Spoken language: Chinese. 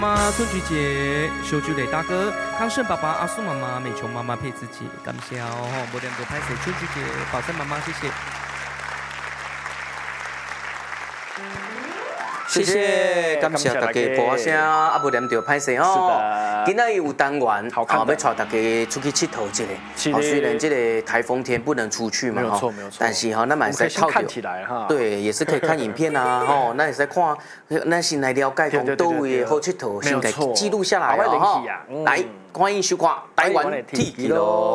妈，春菊姐，秀菊雷大哥，康胜爸爸，阿苏妈妈，美琼妈妈配自己，感谢哦，无两个拍手，春菊姐，宝山妈妈，谢谢。谢谢，感谢大家播声，啊，无念着歹势吼。今仔有单元，要带大家出去佚佗一下。虽然这个台风天不能出去嘛，哈，但是哈，咱嘛是靠看起来哈， 对，也是可以看影片啊，吼，咱也是看，咱先来了解讲倒位好佚佗，先来记录下来哦，哈。来，欢迎收看台湾 T 记咯。